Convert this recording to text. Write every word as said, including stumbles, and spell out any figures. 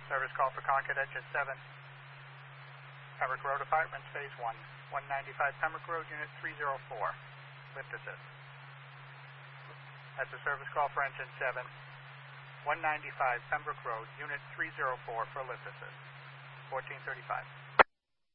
Service call for Concord Engine seven. Pembroke Road Apartments, Phase one. one ninety-five Pembroke Road, Unit three oh four. Lift assist. That's a service call for Engine seven. one ninety-five Pembroke Road, Unit three oh four for lift assist. fourteen thirty-five.